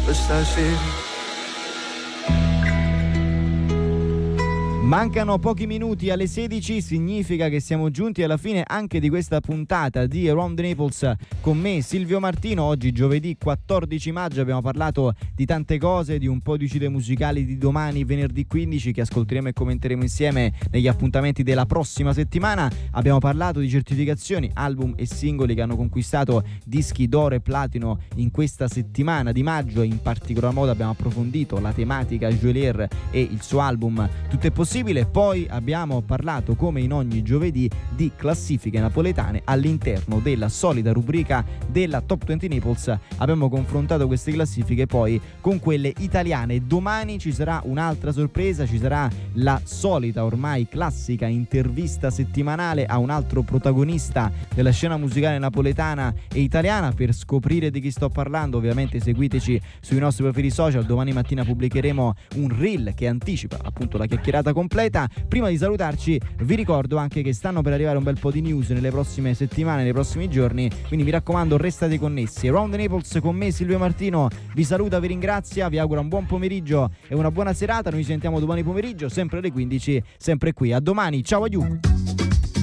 stasera. Mancano pochi minuti alle 16, significa che siamo giunti alla fine anche di questa puntata di Around the Naples con me Silvio Martino. Oggi giovedì 14 maggio abbiamo parlato di tante cose, di un po' di uscite musicali di domani, venerdì 15, che ascolteremo e commenteremo insieme negli appuntamenti della prossima settimana. Abbiamo parlato di certificazioni, album e singoli che hanno conquistato dischi d'oro e platino in questa settimana di maggio, e in particolar modo abbiamo approfondito la tematica Geolier e il suo album Tutto è possibile. Poi abbiamo parlato, come in ogni giovedì, di classifiche napoletane all'interno della solita rubrica della Top 20 Naples. Abbiamo confrontato queste classifiche poi con quelle italiane. Domani ci sarà un'altra sorpresa, ci sarà la solita ormai classica intervista settimanale a un altro protagonista della scena musicale napoletana e italiana. Per scoprire di chi sto parlando, ovviamente seguiteci sui nostri profili social. Domani mattina pubblicheremo un reel che anticipa appunto la chiacchierata completa. Prima di salutarci vi ricordo anche che stanno per arrivare un bel po' di news nelle prossime settimane, nei prossimi giorni, quindi mi raccomando restate connessi. Around the Naples con me Silvio Martino vi saluta, vi ringrazia, vi auguro un buon pomeriggio e una buona serata. Noi ci sentiamo domani pomeriggio sempre alle 15, sempre qui. A domani, ciao, aiuto.